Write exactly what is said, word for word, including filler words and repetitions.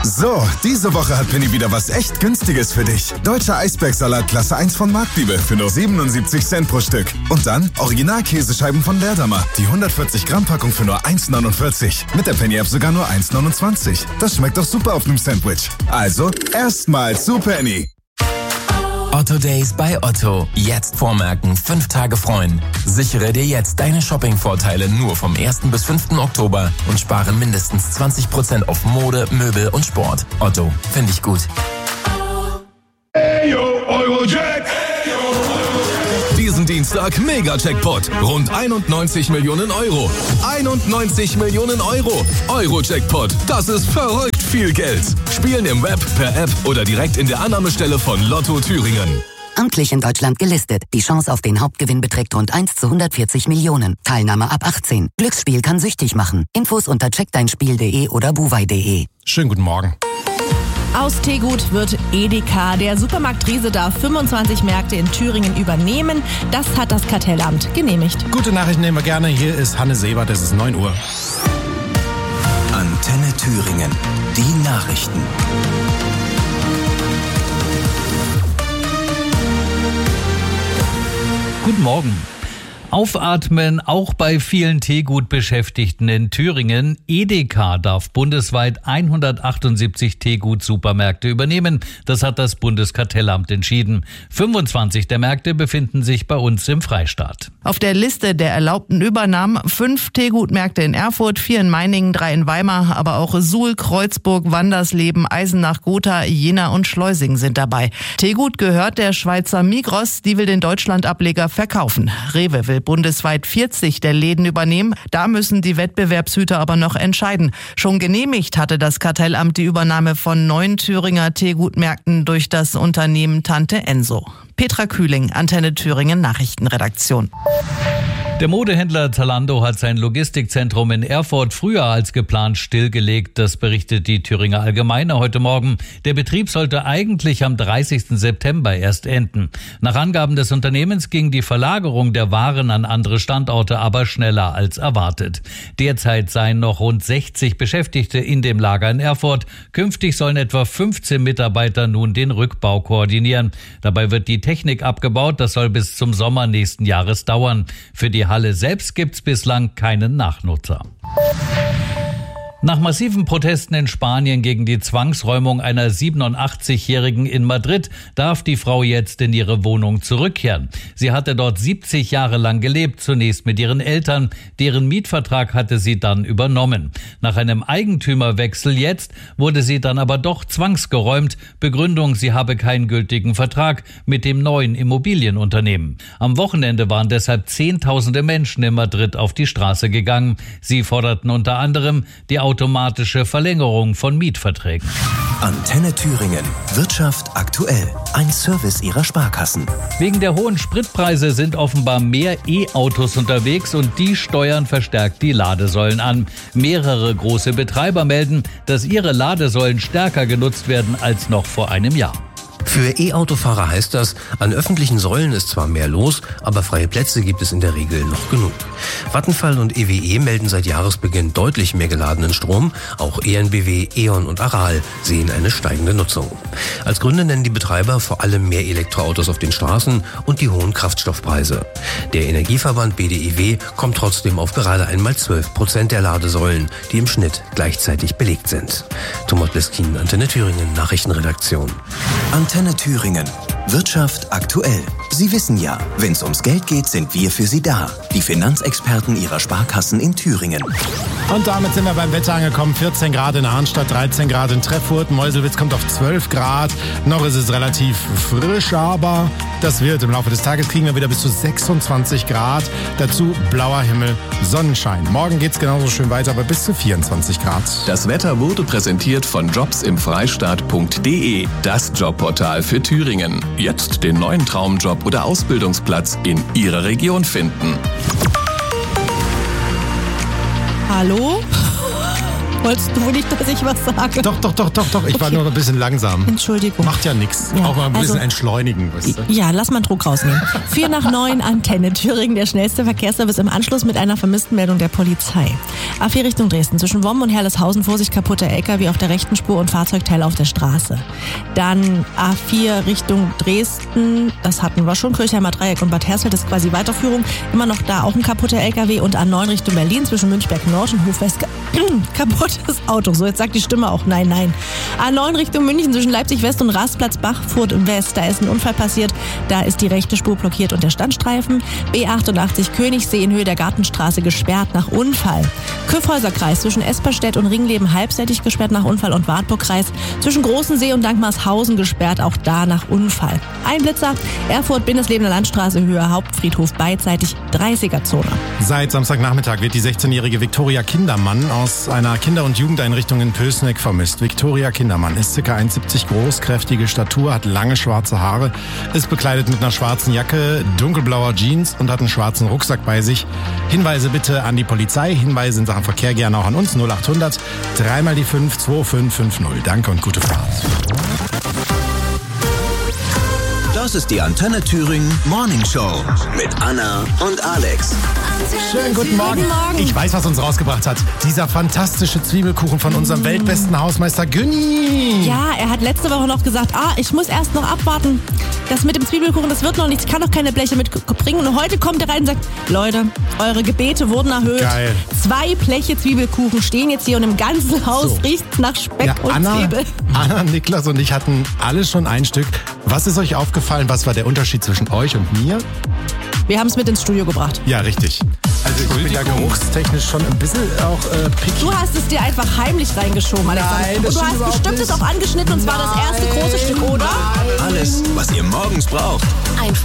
So, diese Woche hat Penny wieder was echt Günstiges für dich. Deutscher Eisbergsalat Klasse eins von Marktliebe für nur siebenundsiebzig Cent pro Stück. Und dann Original-Käsescheiben von Leerdammer. Die hundertvierzig Gramm Packung für nur eins neunundvierzig. Mit der Penny-App sogar nur eins neunundzwanzig. Das schmeckt doch super auf einem Sandwich. Also, erstmal zu Penny. Otto Days bei Otto. Jetzt vormerken, fünf Tage freuen. Sichere dir jetzt deine Shopping-Vorteile nur vom ersten bis fünften Oktober und spare mindestens zwanzig Prozent auf Mode, Möbel und Sport. Otto, finde ich gut. Hey, yo, Eurojack. Diesen Dienstag Mega-Jackpot. Rund einundneunzig Millionen Euro. einundneunzig Millionen Euro. Euro-Jackpot. Das ist verrückt viel Geld. Spielen im Web, per App oder direkt in der Annahmestelle von Lotto Thüringen. Amtlich in Deutschland gelistet. Die Chance auf den Hauptgewinn beträgt rund eins zu hundertvierzig Millionen. Teilnahme ab achtzehn. Glücksspiel kann süchtig machen. Infos unter checkdeinspiel punkt de oder buwei punkt de. Schönen guten Morgen. Aus Tegut wird Edeka. Der Supermarkt Riese darf fünfundzwanzig Märkte in Thüringen übernehmen. Das hat das Kartellamt genehmigt. Gute Nachrichten nehmen wir gerne. Hier ist Hanne Sebert, es ist neun Uhr. Antenne Thüringen. Die Nachrichten. Guten Morgen. Aufatmen, auch bei vielen Tegut-Beschäftigten in Thüringen. Edeka darf bundesweit hundertachtundsiebzig Tegut-Supermärkte übernehmen. Das hat das Bundeskartellamt entschieden. fünfundzwanzig der Märkte befinden sich bei uns im Freistaat. Auf der Liste der erlaubten Übernahmen fünf Tegut-Märkte in Erfurt, vier in Meiningen, drei in Weimar, aber auch Suhl, Kreuzburg, Wandersleben, Eisenach, Gotha, Jena und Schleusing sind dabei. Tegut gehört der Schweizer Migros, die will den Deutschland-Ableger verkaufen. Rewe will bundesweit vierzig der Läden übernehmen. Da müssen die Wettbewerbshüter aber noch entscheiden. Schon genehmigt hatte das Kartellamt die Übernahme von neun Thüringer Tegut-Märkten durch das Unternehmen Tante Enso. Petra Kühling, Antenne Thüringen Nachrichtenredaktion. Der Modehändler Zalando hat sein Logistikzentrum in Erfurt früher als geplant stillgelegt. Das berichtet die Thüringer Allgemeine heute Morgen. Der Betrieb sollte eigentlich am dreißigsten September erst enden. Nach Angaben des Unternehmens ging die Verlagerung der Waren an andere Standorte aber schneller als erwartet. Derzeit seien noch rund sechzig Beschäftigte in dem Lager in Erfurt. Künftig sollen etwa fünfzehn Mitarbeiter nun den Rückbau koordinieren. Dabei wird die Technik abgebaut. Das soll bis zum Sommer nächsten Jahres dauern. Für die Halle selbst gibt's bislang keinen Nachnutzer. Nach massiven Protesten in Spanien gegen die Zwangsräumung einer siebenundachtzigjährigen in Madrid darf die Frau jetzt in ihre Wohnung zurückkehren. Sie hatte dort siebzig Jahre lang gelebt, zunächst mit ihren Eltern. Deren Mietvertrag hatte sie dann übernommen. Nach einem Eigentümerwechsel jetzt wurde sie dann aber doch zwangsgeräumt. Begründung, sie habe keinen gültigen Vertrag mit dem neuen Immobilienunternehmen. Am Wochenende waren deshalb Zehntausende Menschen in Madrid auf die Straße gegangen. Sie forderten unter anderem die automatische Verlängerung von Mietverträgen. Antenne Thüringen. Wirtschaft aktuell. Ein Service ihrer Sparkassen. Wegen der hohen Spritpreise sind offenbar mehr E-Autos unterwegs und die steuern verstärkt die Ladesäulen an. Mehrere große Betreiber melden, dass ihre Ladesäulen stärker genutzt werden als noch vor einem Jahr. Für E-Autofahrer heißt das, an öffentlichen Säulen ist zwar mehr los, aber freie Plätze gibt es in der Regel noch genug. Vattenfall und E W E melden seit Jahresbeginn deutlich mehr geladenen Strom. Auch E N B W, E.ON und Aral sehen eine steigende Nutzung. Als Gründe nennen die Betreiber vor allem mehr Elektroautos auf den Straßen und die hohen Kraftstoffpreise. Der Energieverband B D I W kommt trotzdem auf gerade einmal zwölf Prozent der Ladesäulen, die im Schnitt gleichzeitig belegt sind. Thomas Bleskin, Antenne Thüringen, Nachrichtenredaktion. Antenne Thüringen. Wirtschaft aktuell. Sie wissen ja, wenn es ums Geld geht, sind wir für Sie da. Die Finanzexperten Ihrer Sparkassen in Thüringen. Und damit sind wir beim Wetter angekommen. vierzehn Grad in Arnstadt, dreizehn Grad in Treffurt. Meuselwitz kommt auf zwölf Grad. Noch ist es relativ frisch, aber das wird im Laufe des Tages kriegen wir wieder bis zu sechsundzwanzig Grad. Dazu blauer Himmel, Sonnenschein. Morgen geht's genauso schön weiter, aber bis zu vierundzwanzig Grad. Das Wetter wurde präsentiert von jobs im freistaat punkt de, das Jobportal für Thüringen. Jetzt den neuen Traumjob oder Ausbildungsplatz in Ihrer Region finden. Hallo? Wolltest du nicht, dass ich was sage? Doch, doch, doch, doch, doch. Ich Okay. war nur ein bisschen langsam. Entschuldigung. Macht ja nichts. Ja, Auch mal ein bisschen also- entschleunigen, weißt du? Ja, lass mal einen Druck rausnehmen. Vier nach neun, Antenne Thüringen, der schnellste Verkehrsservice im Anschluss mit einer Vermisstenmeldung der Polizei. A vier Richtung Dresden, zwischen Womm und Herleshausen, Vorsicht, kaputter L K W auf der rechten Spur und Fahrzeugteile auf der Straße. Dann A vier Richtung Dresden, das hatten wir schon, Kirchheimer Dreieck und Bad Hersfeld, das ist quasi Weiterführung. Immer noch da auch ein kaputter L K W und A neun Richtung Berlin, zwischen Münchberg Nord und Hofwest, kaputtes Auto. So, jetzt sagt die Stimme auch nein, nein. A neun Richtung München, zwischen Leipzig West und Rastplatz Bachfurt West, da ist ein Unfall passiert, da ist die rechte Spur blockiert und der Standstreifen. B achtundachtzig Königssee in Höhe der Gartenstraße gesperrt nach Unfall. Kyffhäuserkreis zwischen Esperstedt und Ringleben halbseitig gesperrt nach Unfall und Wartburgkreis zwischen Großensee und Dankmarshausen gesperrt, auch da nach Unfall. Ein Blitzer, Erfurt Bindeslebender Landstraße Höhe Hauptfriedhof beidseitig dreißiger Zone. Seit Samstagnachmittag wird die sechzehnjährige Viktoria Kindermann aus einer Kinder- und Jugendeinrichtung in Pößneck vermisst. Viktoria Kindermann ist ca. eins Komma siebzig groß, kräftige Statur, hat lange schwarze Haare, ist bekleidet mit einer schwarzen Jacke, dunkelblauer Jeans und hat einen schwarzen Rucksack bei sich. Hinweise bitte an die Polizei, Hinweise in Sachen Verkehr gerne auch an uns, null achthundert, dreimal die fünf, zwei fünf fünf null. Danke und gute Fahrt. Das ist die Antenne Thüringen Morning Show mit Anna und Alex. Schönen guten Morgen. Guten Morgen. Ich weiß, was uns rausgebracht hat. Dieser fantastische Zwiebelkuchen von unserem weltbesten Hausmeister Günni. Ja, er hat letzte Woche noch gesagt, ah, ich muss erst noch abwarten. Das mit dem Zwiebelkuchen, das wird noch nichts. Ich kann doch keine Bleche mitbringen. Und heute kommt er rein und sagt, Leute, eure Gebete wurden erhöht. Geil. Zwei Bleche Zwiebelkuchen stehen jetzt hier und im ganzen Haus So. riecht nach Speck Ja, und Anna, Zwiebel. Anna, Niklas und ich hatten alle schon ein Stück. Was ist euch aufgefallen? Was war der Unterschied zwischen euch und mir? Wir haben es mit ins Studio gebracht. Ja, richtig. Also ich bin ja geruchstechnisch schon ein bisschen auch äh, picky. Du hast es dir einfach heimlich reingeschoben, Alexander. Nein, das und du stimmt hast überhaupt bestimmt nicht. es auch angeschnitten und zwar das erste große Stück, oder? Alles, was ihr morgens braucht. Einfach